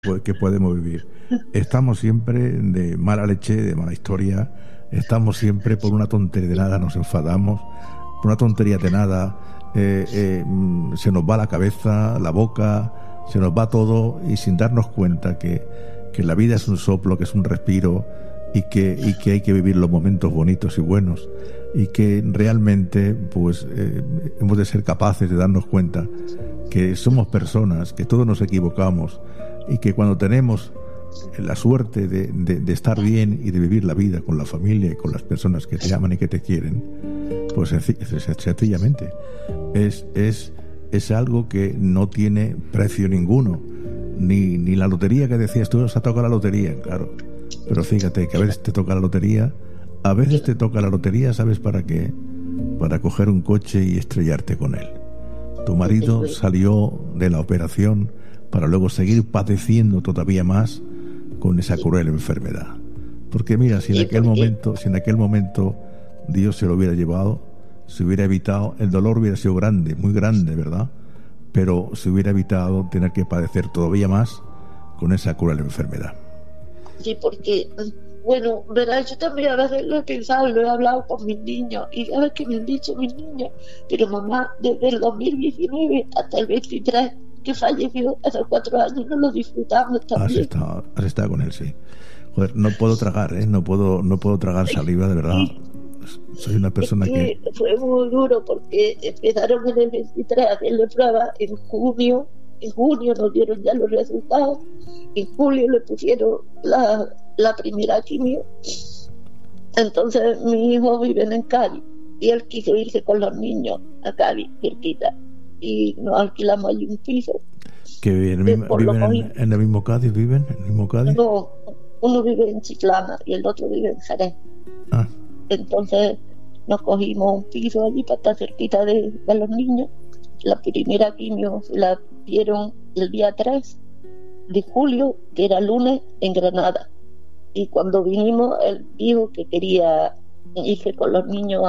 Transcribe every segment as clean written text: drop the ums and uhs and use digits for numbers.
que podemos vivir. Estamos siempre de mala leche, de mala historia, estamos siempre por una tontería de nada, nos enfadamos, por una tontería de nada, se nos va la cabeza, la boca, se nos va todo, y sin darnos cuenta que la vida es un soplo, que es un respiro, y que hay que vivir los momentos bonitos y buenos, y que realmente pues hemos de ser capaces de darnos cuenta que somos personas, que todos nos equivocamos, y que cuando tenemos la suerte de estar bien y de vivir la vida con la familia y con las personas que te aman y que te quieren, pues sencillamente es algo que no tiene precio ninguno, ni la lotería que decías tú, se ha tocado la lotería, claro, pero fíjate que a veces te toca la lotería, ¿sabes para qué? Para coger un coche y estrellarte con él. Tu marido salió de la operación para luego seguir padeciendo todavía más con esa cruel enfermedad. Porque mira, si en aquel momento Dios se lo hubiera llevado, se hubiera evitado, el dolor hubiera sido grande, muy grande, ¿verdad? Pero se hubiera evitado tener que padecer todavía más con esa cruel enfermedad. Sí, porque, bueno, verás, yo también a veces lo he pensado, lo he hablado con mis niños, y sabes que me han dicho mis niños, pero mamá, desde el 2019 hasta el 23, que falleció hace 4 años, no lo disfrutamos también. Has estado con él, sí. Joder, no puedo tragar, no puedo tragar saliva, de verdad. Soy una persona que fue muy duro, porque empezaron en el 23 a hacerle pruebas. En junio nos dieron ya los resultados. En julio le pusieron la primera quimio. Entonces mi hijo vive en Cádiz y él quiso irse con los niños a Cádiz, cerquita, y nos alquilamos allí un piso. ¿Que viven en el mismo Cádiz? ¿Viven en el mismo Cádiz? No, uno vive en Chiclana y el otro vive en Jerez. Entonces nos cogimos un piso allí para estar cerquita de los niños. La primera quimio la dieron el día 3 de julio, que era lunes, en Granada. Y cuando vinimos, él dijo que quería irse con los niños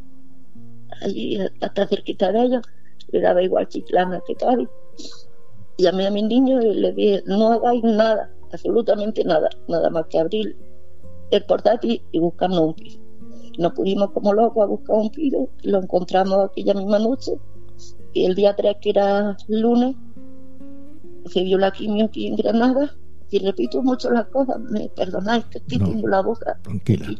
allí a estar cerquita de ellos. Le daba igual Chiclana que Cádiz. Llamé a mis niños y les dije: no hagáis nada, absolutamente nada, nada más que abrir el portátil y buscarnos un piso. Nos pusimos como locos a buscar un piso, lo encontramos aquella misma noche, y el día 3, que era lunes, se vio la quimio aquí en Granada. Y repito mucho las cosas, me perdonáis que estoy teniendo la boca. Tranquila.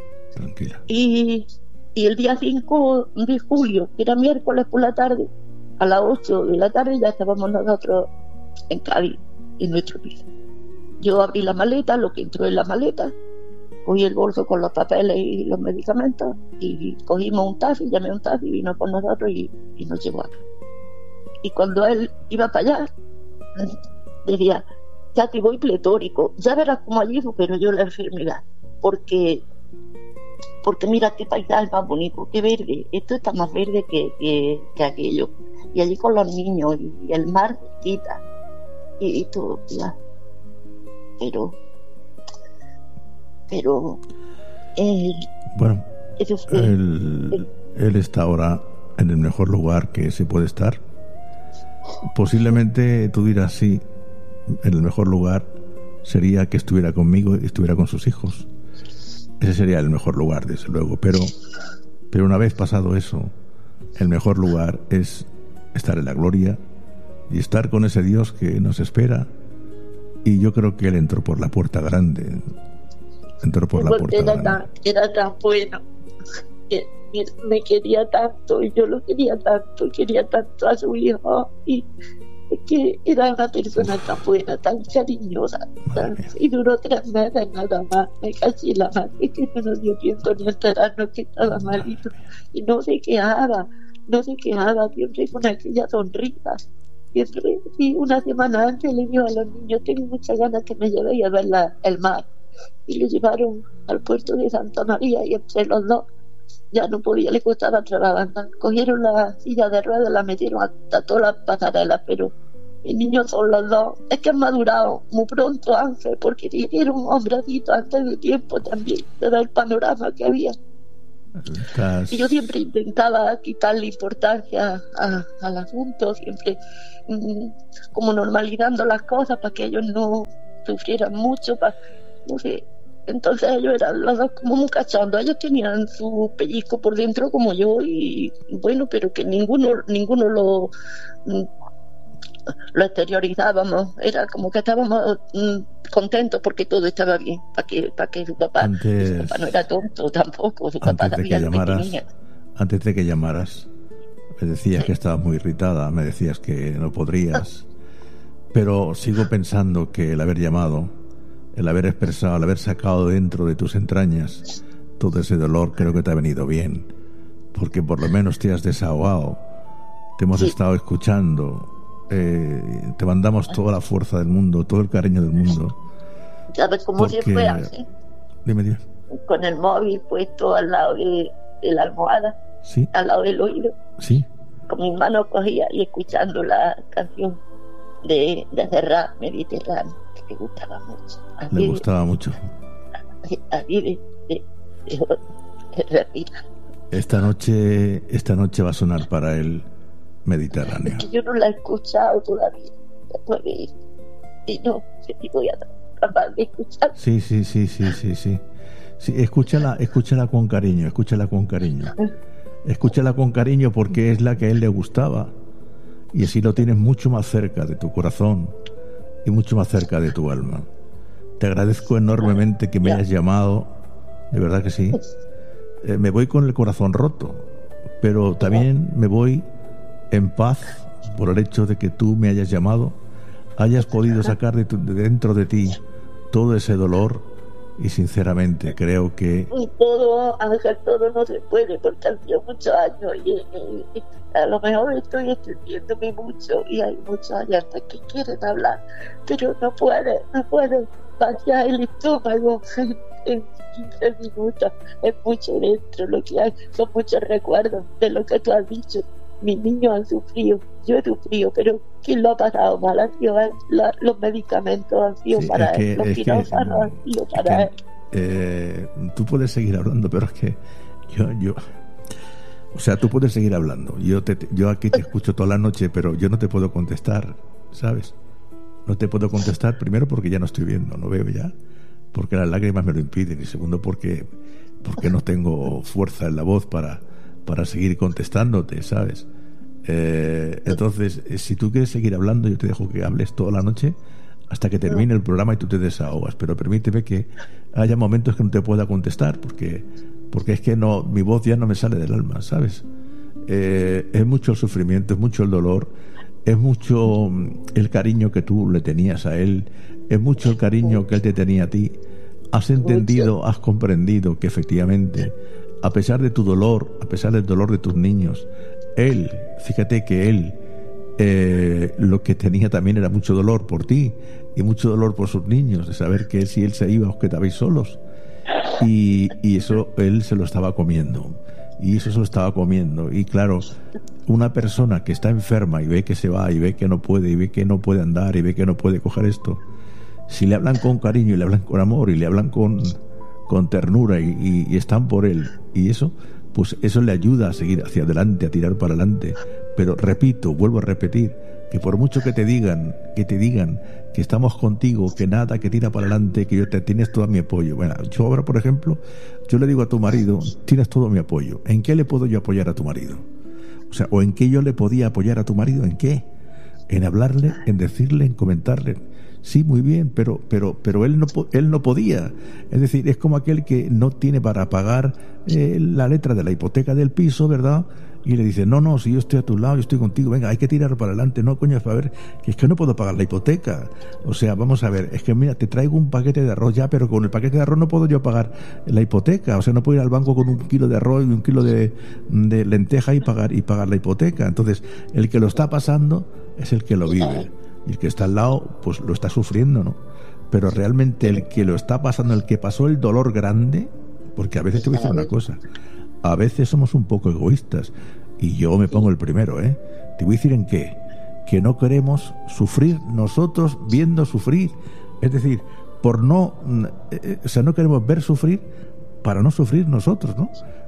Y el día 5 de julio, que era miércoles por la tarde, a las 8 de la tarde ya estábamos nosotros en Cádiz, en nuestro piso. Yo abrí la maleta, lo que entró en la maleta, cogí el bolso con los papeles y los medicamentos, y cogimos un taxi, llamé a un taxi, vino con nosotros y nos llevó acá. Y cuando él iba para allá, decía: ya te voy pletórico, ya verás cómo allí supero yo la enfermedad, porque mira qué paisaje más bonito, qué verde, esto está más verde que aquello, y allí con los niños, y el mar quita, y todo, ya. Pero bueno, eso fue él está ahora en el mejor lugar que se puede estar. Posiblemente tú dirás: sí, en el mejor lugar sería que estuviera conmigo y estuviera con sus hijos. Ese sería el mejor lugar, desde luego, pero una vez pasado eso, el mejor lugar es estar en la gloria y estar con ese Dios que nos espera. Y yo creo que él entró por la puerta grande. Era tan bueno, que me quería tanto, y yo lo quería tanto a su hijo, y es que era una persona tan buena, tan cariñosa, y duró 3 meses nada más. Me caché la madre, es que no nos dio tiempo ni enterarnos que estaba malito, y no se quejaba, siempre con aquella sonrisa. Siempre, sí, una semana antes le dijo a los niños: tengo muchas ganas que me llevéis a ver el mar, y lo llevaron al puerto de Santa María, y entre los dos ya no podía, le costaba trabajar. Cogieron la silla de ruedas, la metieron hasta todas las pasarelas, pero mis niños son los dos. Es que han madurado muy pronto, Ángel, porque dieron un hombrecito antes de tiempo también, de ver el panorama que había. Y yo siempre intentaba quitarle importancia al asunto, siempre como normalizando las cosas para que ellos no sufrieran mucho, no sé. Entonces ellos eran los dos como muy cachondos, ellos tenían su pellizco por dentro como yo, y bueno, pero que ninguno lo exteriorizábamos, era como que estábamos contentos porque todo estaba bien, para que su papá no era tonto tampoco, su papá sabía lo que tenía. Antes de que llamaras, me decías que estabas muy irritada, me decías que no podrías, pero sigo pensando que el haber llamado, el haber expresado, el haber sacado dentro de tus entrañas todo ese dolor, creo que te ha venido bien, porque por lo menos te has desahogado, te hemos estado escuchando. Te mandamos toda la fuerza del mundo, todo el cariño del mundo. ¿Sabes cómo se fue así? Dime. Con el móvil puesto al lado de la almohada, ¿sí? Al lado del oído. Sí. Con mis manos cogía y escuchando la canción de Serrat, Mediterráneo, que le gustaba mucho. Le gustaba mucho. Así de Esta noche va a sonar para él Mediterráneo. Es que yo no la he escuchado todavía. Y no sé si voy a tratar de escuchar. Sí. Sí, escúchala con cariño, Escúchala con cariño porque es la que a él le gustaba. Y así lo tienes mucho más cerca de tu corazón y mucho más cerca de tu alma. Te agradezco enormemente que me hayas llamado, de verdad que sí. Me voy con el corazón roto, pero también me voy en paz por el hecho de que tú me hayas llamado, hayas podido sacar de dentro de ti todo ese dolor, y sinceramente creo que todo, Ángel, todo no se puede porque han sido muchos años y a lo mejor estoy extendiéndome mucho y hay muchos oyentes que quieren hablar, pero no pueden vaciar el estómago en 15 minutos. Es mucho dentro lo que hay, son muchos recuerdos de lo que tú has dicho. Mis niños han sufrido, yo he sufrido, pero ¿quién lo ha pasado mal? Han sido los medicamentos, han sido para él, los quirófanos han sido para él. Tú puedes seguir hablando, pero es que yo o sea, tú puedes seguir hablando. Yo aquí te escucho toda la noche, pero yo no te puedo contestar, ¿sabes? No te puedo contestar, primero porque ya no estoy viendo, no veo ya, porque las lágrimas me lo impiden, y segundo porque no tengo fuerza en la voz para seguir contestándote, ¿sabes? Entonces, si tú quieres seguir hablando, yo te dejo que hables toda la noche hasta que termine el programa y tú te desahogas, pero permíteme que haya momentos que no te pueda contestar porque es que no, mi voz ya no me sale del alma, ¿sabes? Es mucho el sufrimiento, es mucho el dolor, es mucho el cariño que tú le tenías a él, es mucho el cariño que él te tenía a ti. Has entendido, has comprendido que efectivamente, a pesar de tu dolor, a pesar del dolor de tus niños, él, fíjate que él lo que tenía también era mucho dolor por ti y mucho dolor por sus niños, de saber que si él se iba os quedabais solos, y eso él se lo estaba comiendo, y claro, una persona que está enferma y ve que se va y ve que no puede, y ve que no puede andar y ve que no puede coger esto, si le hablan con cariño y le hablan con amor y le hablan con ternura y están por él, y eso, pues eso le ayuda a seguir hacia adelante, a tirar para adelante. Pero repito, vuelvo a repetir, que por mucho que te digan que estamos contigo, que nada, que tira para adelante, que tienes todo mi apoyo. Bueno, yo ahora, por ejemplo, yo le digo a tu marido, tienes todo mi apoyo. ¿En qué le puedo yo apoyar a tu marido? O sea, ¿o en qué yo le podía apoyar a tu marido? ¿En qué? En hablarle, en decirle, en comentarle. Sí, muy bien, pero él no podía. Es decir, es como aquel que no tiene para pagar la letra de la hipoteca del piso, ¿verdad? Y le dice, no, si yo estoy a tu lado, yo estoy contigo, venga, hay que tirar para adelante. No, coño, para ver, que es que no puedo pagar la hipoteca. O sea, vamos a ver, es que mira, te traigo un paquete de arroz ya, pero con el paquete de arroz no puedo yo pagar la hipoteca. O sea, no puedo ir al banco con un kilo de arroz y un kilo de lenteja y pagar la hipoteca. Entonces, el que lo está pasando es el que lo vive. Y el que está al lado, pues lo está sufriendo, ¿no? Pero realmente el que lo está pasando, el que pasó el dolor grande, porque a veces te voy a decir una cosa, a veces somos un poco egoístas, y yo me pongo el primero, ¿eh? Te voy a decir en qué, que no queremos sufrir nosotros viendo sufrir, es decir, no queremos ver sufrir para no sufrir nosotros, ¿no?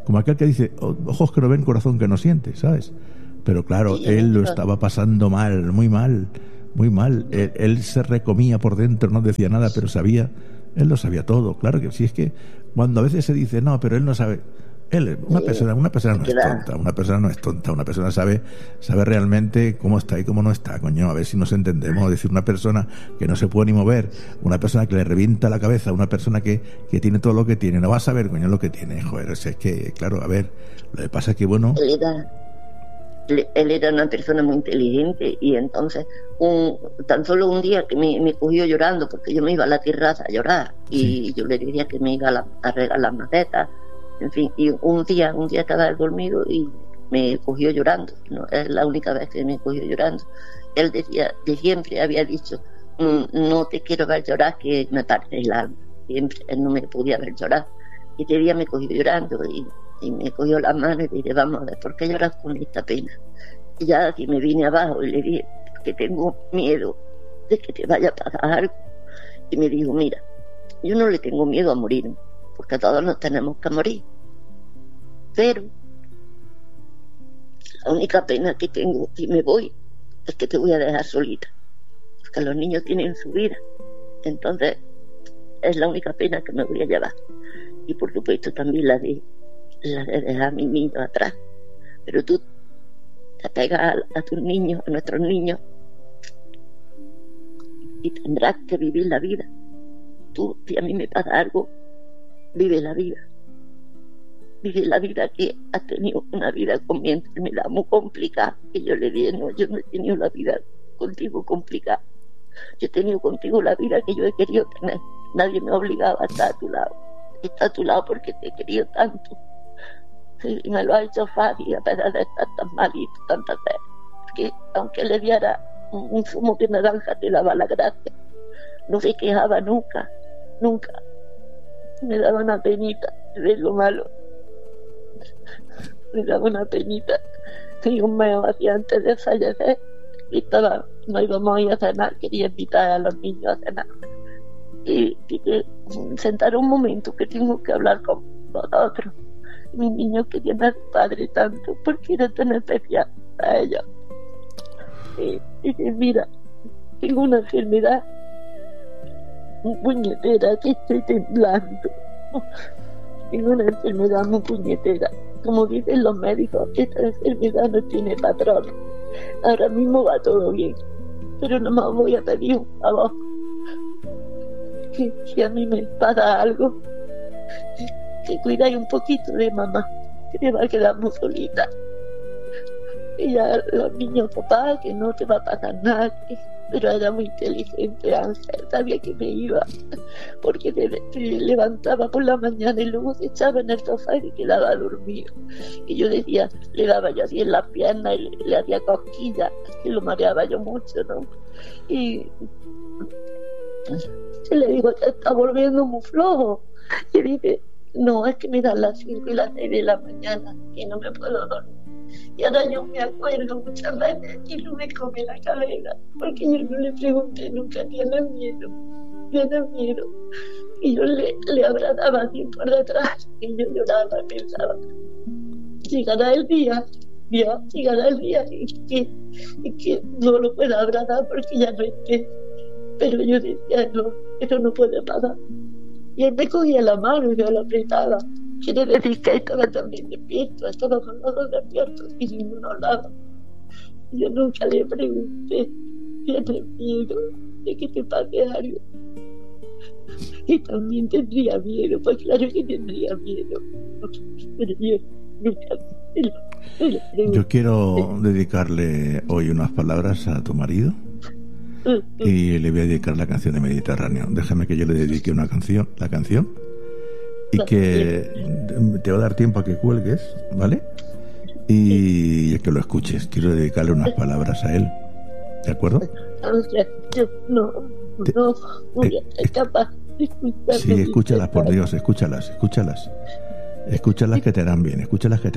como aquel que dice, ojos que no ven, corazón que no siente, ¿sabes? Pero claro, él lo estaba pasando mal, muy mal, muy mal. Él se recomía por dentro, no decía nada, pero él lo sabía todo. Claro que sí, es que cuando a veces se dice, no, pero él no sabe. Una persona no es tonta, una persona sabe realmente cómo está y cómo no está, coño, a ver si nos entendemos. Es decir, una persona que no se puede ni mover, una persona que le revienta la cabeza, una persona que tiene todo lo que tiene, no va a saber, coño, lo que tiene, joder. O sea, es que, claro, a ver, lo que pasa es que, bueno... Él era una persona muy inteligente, y entonces tan solo un día que me cogió llorando porque yo me iba a la terraza a llorar, y yo le decía que me iba a regalar macetas, en fin, y un día estaba dormido y me cogió llorando, ¿no? Es la única vez que me cogió llorando. Él decía, de siempre había dicho, no te quiero ver llorar, que me parte el alma. Siempre él no me podía ver llorar, y ese día me cogió llorando y me cogió la mano y le dije, vamos a ver, ¿por qué lloras con esta pena? Y ya así me vine abajo y le dije, porque tengo miedo de que te vaya a pasar algo. Y me dijo, mira, yo no le tengo miedo a morirme, porque todos nos tenemos que morir, pero la única pena que tengo si me voy es que te voy a dejar solita, porque los niños tienen su vida, entonces es la única pena que me voy a llevar. Y por supuesto también la de dejar a mis niños atrás, pero tú te apegas a tus niños, a nuestros niños, y tendrás que vivir la vida. Tú, si a mí me pasa algo, vive la vida que has tenido, una vida con mi enfermedad muy complicada, y yo le dije, no, yo no he tenido la vida contigo complicada, yo he tenido contigo la vida que yo he querido tener. Nadie me ha obligado a estar a tu lado, está a tu lado porque te he querido tanto. Sí, me lo ha hecho fácil a pesar de estar tan malito tantas veces, porque aunque le diera un zumo de naranja te daba la gracia, no se quejaba nunca, me daba una penita de ver lo malo, me daba una penita. Y un mes así antes de fallecer, no íbamos a ir a cenar, quería invitar a los niños a cenar, y dije, sentar un momento que tengo que hablar con vosotros. Mis niños querían a su padre tanto, porque era tan especial a ellos. Y dije, mira, tengo una enfermedad muy puñetera, que estoy temblando. Tengo una enfermedad muy puñetera. Como dicen los médicos, esta enfermedad no tiene patrón. Ahora mismo va todo bien, pero no me voy a pedir un favor. Que si a mí me pasa algo, que cuidáis un poquito de mamá, que me va a quedar muy solita. Y ya los niños, papá, que no te va a pasar nada, pero era muy inteligente, Ángel, sabía que me iba, porque se levantaba por la mañana y luego se echaba en el sofá y se quedaba dormido. Y yo decía, le daba yo así en las piernas y le hacía cosquillas, que lo mareaba yo mucho, ¿no? Y le digo, te está volviendo muy flojo. Y dice, no, es que me dan las 5 y las 6 de la mañana y no me puedo dormir. Y ahora yo me acuerdo muchas veces y no me come la cabeza, porque yo no le pregunté nunca, ¿tienes miedo? Y yo le abrazaba así por detrás, y yo lloraba, pensaba, llegará el día y que no lo pueda abrazar porque ya no esté. Pero yo decía, no, eso no puede pasar. Y él me cogía la mano y yo la apretaba. Quiere decir que estaba también despierto, estaba con los dos despiertos y ninguno hablaba. Yo nunca le pregunté, ¿tienes miedo de que te pase algo? Y también tendría miedo, pues claro que tendría miedo. Pero yo nunca le pregunté. Yo quiero dedicarle hoy unas palabras a tu marido. Y le voy a dedicar la canción de Mediterráneo. Déjame que yo le dedique la canción, y que te va a dar tiempo a que cuelgues, ¿vale? Y que lo escuches. Quiero dedicarle unas palabras a él, ¿de acuerdo? Yo no voy a ser capaz de escucharlas. Sí, escúchalas, por Dios, escúchalas que te harán bien,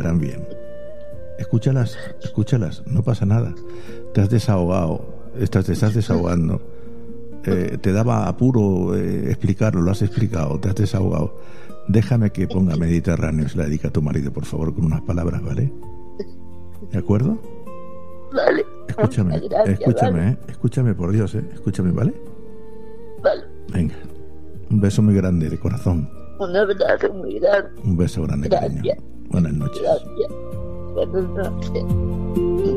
escúchalas, no pasa nada. Te has desahogado, te estás desahogando, te daba apuro explicarlo, lo has explicado, te has desahogado. Déjame que ponga Mediterráneo y se la dedica a tu marido, por favor, con unas palabras, ¿vale? ¿De acuerdo? Vale. Escúchame, Gracias, escúchame, vale. Escúchame, por Dios, escúchame, ¿vale? Vale. Venga, un beso muy grande, de corazón. Un abrazo muy grande. Un beso grande, Gracias. cariño. Buenas noches. Gracias. Buenas noches.